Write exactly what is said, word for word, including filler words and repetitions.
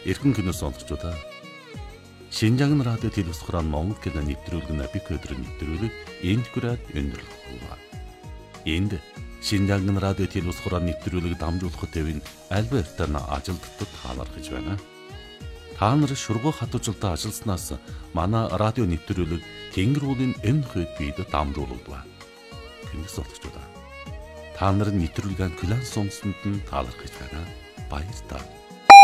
Эрхэм кино сонсогчдоо. Шинжаан радио телевиз хураан Монгол кино нэвтрүүлэг нь бик өдрөөр нэвтрүүлэг энд хүрээд өндөрлөх болно. Энд Шинжаан радио телевиз хураан нэвтрүүлэг дамжуулахад төвийн Альбертан ажилтнууд таалар гэж байна. Та нар шургуу хат ужилдаа ажилласнаас манай радио нэвтрүүлэг Тэнгэр уулын энэ хойд бид дамжуулагдав. Кино сонсогчдоо. Та нарын нэвтрүүлгийн класс сонсонд нь таалар гэж байна. Баярлалаа.